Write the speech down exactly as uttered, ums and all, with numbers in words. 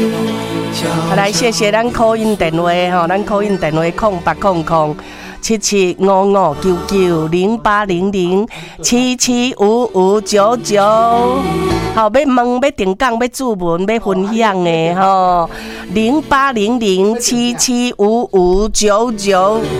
好，来谢谢咱call in电话吼，咱call in电话空八空空七七五五九九零八零零七七五五九九。好，要问、要定讲、要注文、要分享的吼，零八零零七七五五九九。